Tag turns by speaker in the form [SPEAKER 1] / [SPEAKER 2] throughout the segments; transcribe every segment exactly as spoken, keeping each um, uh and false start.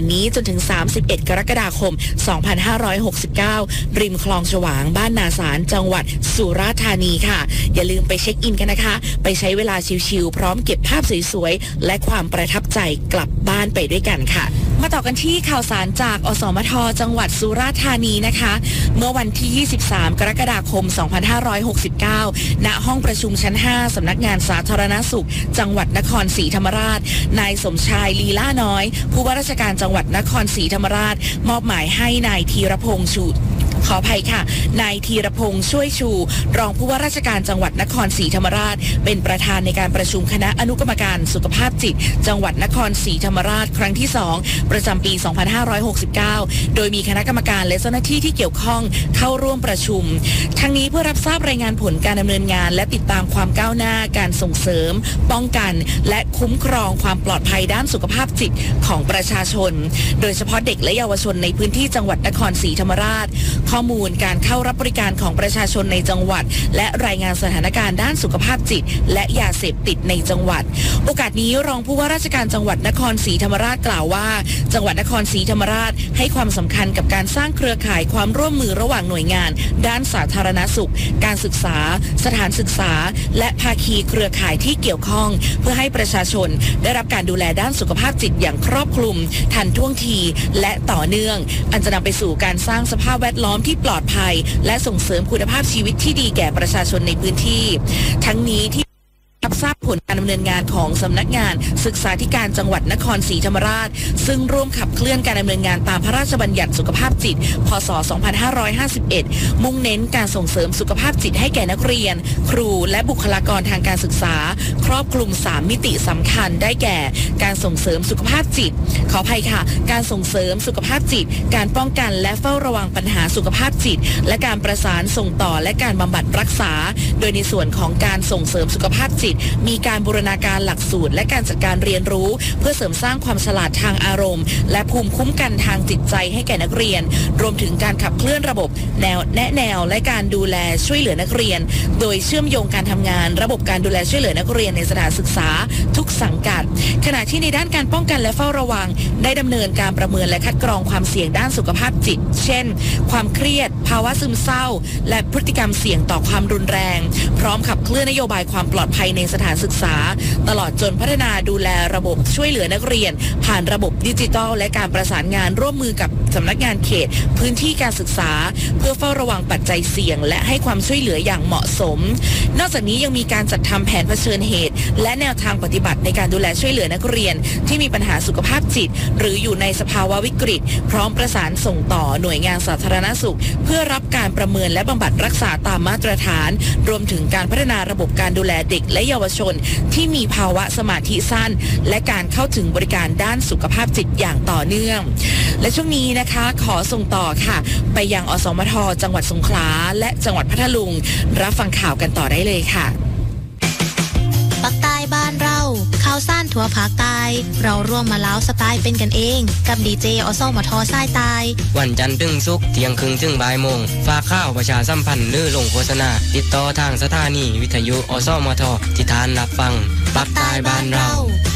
[SPEAKER 1] นี้จนถึงสามสิบเอ็ดกรกฎาคมสองพันห้าร้อยหกสิบเก้าริมคลองฉวางบ้านนาสารจังหวัดสุราษฎร์ธานีค่ะอย่าลืมไปเช็คอินกันนะคะไปใช้เวลาชิลๆพร้อมเก็บภาพสวยๆและความประทับใจกลับบ้านไปด้วยกันค่ะมาต่อกันที่ข่าวสารจากอสมทจังหวัดสุราษฎร์ธานีนะคะเมื่อวันที่ยี่สิบสามกรกฎาคมสองพันห้าร้อยหกสิบเก้าณห้องประชุมชั้นห้าสำนักงานสาธารณสุขจังหวัดนครศรีธรรมราชนายสมชายลีล่าน้อยผู้ว่าราชการจังหวัดนครศรีธรรมราชมอบหมายให้นายธีรพงษ์ชูขออภัยค่ะนายธีรพงษ์ช่วยชูรองผู้ว่าราชการจังหวัดนครศรีธรรมราชเป็นประธานในการประชุมคณะอนุกรรมการสุขภาพจิตจังหวัดนครศรีธรรมราชครั้งที่สองประจำปีสองพันห้าร้อยหกสิบเก้าโดยมีคณะกรรมการและเจ้าหน้าที่ที่เกี่ยวข้องเข้าร่วมประชุมทั้งนี้เพื่อรับทราบรายงานผลการดำเนินงานและติดตามความก้าวหน้าการส่งเสริมป้องกันและคุ้มครองความปลอดภัยด้านสุขภาพจิตของประชาชนโดยเฉพาะเด็กและเยาวชนในพื้นที่จังหวัดนครศรีธรรมราชข้อมูลการเข้ารับบริการของประชาชนในจังหวัดและรายงานสถานการณ์ด้านสุขภาพจิตและยาเสพติดในจังหวัดโอกาสนี้รองผู้ว่าราชการจังหวัดนครศรีธรรมราชกล่าวว่าจังหวัดนครศรีธรรมราชให้ความสำคัญกับการสร้างเครือข่ายความร่วมมือระหว่างหน่วยงานด้านสาธารณสุขการศึกษาสถานศึกษาและภาคีเครือข่ายที่เกี่ยวข้องเพื่อให้ประชาชนได้รับการดูแลด้านสุขภาพจิตอย่างครอบคลุมทันท่วงทีและต่อเนื่องอันจะนำไปสู่การสร้างสภาพแวดล้อมที่ปลอดภัยและส่งเสริมคุณภาพชีวิตที่ดีแก่ประชาชนในพื้นที่ทั้งนี้ที่รับทราบผลการดำเนินงานของสำนักงานศึกษาธิการจังหวัดนครศรีธรรมราชซึ่งร่วมขับเคลื่อนการดำเนินงานตามพระราชบัญญัติสุขภาพจิตพ.ศ. สองพันห้าร้อยห้าสิบเอ็ดมุ่งเน้นการส่งเสริมสุขภาพจิตให้แก่นักเรียนครูและบุคลากรทางการศึกษาครอบคลุมสามมิติสำคัญได้แก่การส่งเสริมสุขภาพจิตขออภัยค่ะการส่งเสริมสุขภาพจิตการป้องกันและเฝ้าระวังปัญหาสุขภาพจิตและการประสานส่งต่อและการบำบัดรักษาโดยในส่วนของการส่งเสริมสุขภาพจิตมีการบูรณาการหลักสูตรและการจัดการเรียนรู้เพื่อเสริมสร้างความฉลาดทางอารมณ์และภูมิคุ้มกันทางจิตใจให้แก่นักเรียนรวมถึงการขับเคลื่อนระบบแนวแนะแนวและการดูแลช่วยเหลือนักเรียนโดยเชื่อมโยงการทำงานระบบการดูแลช่วยเหลือนักเรียนในสถานศึกษาทุกสังกัดขณะที่ในด้านการป้องกันและเฝ้าระวังได้ดำเนินการประเมินและคัดกรองความเสี่ยงด้านสุขภาพจิตเช่นความเครียดภาวะซึมเศร้าและพฤติกรรมเสี่ยงต่อความรุนแรงพร้อมขับเคลื่อนนโยบายความปลอดภัยในสถานศึกษาตลอดจนพัฒนาดูแลระบบช่วยเหลือนักเรียนผ่านระบบดิจิทัลและการประสานงานร่วมมือกับสำนักงานเขตพื้นที่การศึกษาเพื่อเฝ้าระวังปัจจัยเสี่ยงและให้ความช่วยเหลืออย่างเหมาะสมนอกจากนี้ยังมีการจัดทำแผนเผชิญเหตุและแนวทางปฏิบัติในการดูแลช่วยเหลือนักเรียนที่มีปัญหาสุขภาพจิตหรืออยู่ในสภาวะวิกฤตพร้อมประสานส่งต่อหน่วยงานสาธารณสุขเพื่อรับการประเมินและบำบัดรักษาตามมาตรฐานรวมถึงการพัฒนาระบบการดูแลเด็กและเยาวชนที่มีภาวะสมาธิสั้นและการเข้าถึงบริการด้านสุขภาพจิตอย่างต่อเนื่องและช่วงนี้นะคะขอส่งต่อค่ะไปยังอสมทจังหวัดสงขลาและจังหวัดพัทลุงรับฟังข่าวกันต่อได้เลยค่ะ
[SPEAKER 2] ปักใต้บ้านเราข่าวสั้นทั่วภาคใต้เราร่วมมาเล้าสไตล์เป็นกันเองกับดีเจอสมทสายใต้
[SPEAKER 3] วันจันทร์ถึงศุกร์เที่ยงครึ่งถึงบ่ายโมงฝากข่าวประชาสัมพันธ์หรือลงโฆษณาติดต่อทางสถานีวิทยุอสมทที่ทานรับฟังปักใต้บ้านเรา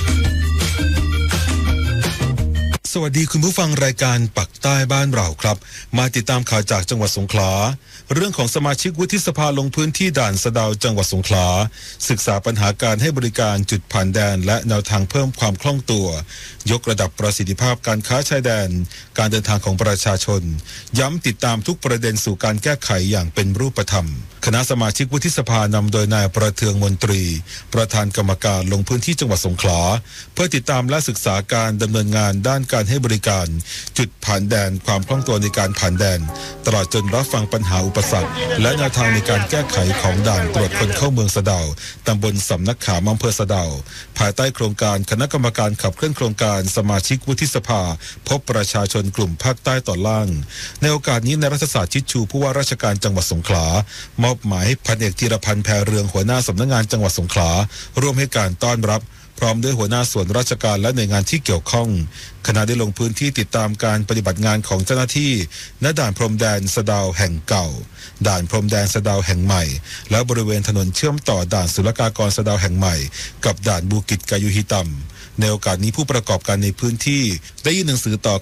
[SPEAKER 4] สวัสดีคุณผู้ฟังรายการปักใต้บ้านเราครับมาติดตามข่าวจากจังหวัดสงขลาเรื่องของสมาชิกวุฒิสภาลงพื้นที่ด่านสะเดาจังหวัดสงขลาศึกษาปัญหาการให้บริการจุดผ่านแดนและแนวทางเพิ่มความคล่องตัวยกระดับประสิทธิภาพการค้าชายแดนการเดินทางของประชาชนย้ำติดตามทุกประเด็นสู่การแก้ไขอย่างเป็นรูปธรรมคณะสมาชิกวุฒิสภานำโดยนายประเทืองมนตรีประธานกรรมการลงพื้นที่จังหวัดสงขลาเพื่อติดตามและศึกษาการดำเนินงานด้านการให้บริการจุดผ่านแดนความคล่องตัวในการผ่านแดนตลอดจนรับฟังปัญหาอุปสรรคและแนวทางในการแก้ไขของด่านตรวจคนเข้าเมืองสะเดาตำบลสำนักขามอำเภอสะเดาภายใต้โครงการคณะกรรมการขับเคลื่อนโครงการสมาชิกวุฒิสภาพบประชาชนกลุ่มภาคใต้ตอนล่างในโอกาสนี้นายรัฐศาสตร์ชิดชูผู้ว่าราชการจังหวัดสงขลามอบหมายให้พันเอกธีรพันธ์แพรเรืองหัวหน้าสำนักงานจังหวัดสงขลาร่วมให้การต้อนรับพร้อมด้วยหัวหน้าส่วนราชการและหน่วยงานที่เกี่ยวข้องขณะได้ลงพื้นที่ติดตามการปฏิบัติงานของเจ้าหน้าที่ณด่านพรมแดนสะเดาแห่งเก่าด่านพรมแดนสะเดาแห่งใหม่และบริเวณถนนเชื่อมต่อด่านศุลกากรสะเดาแห่งใหม่กับด่านบูกิจกายุฮิตัมในโอกาสนี้ผู้ประกอบการในพื้นที่ได้ยื่นหนังสือต่อ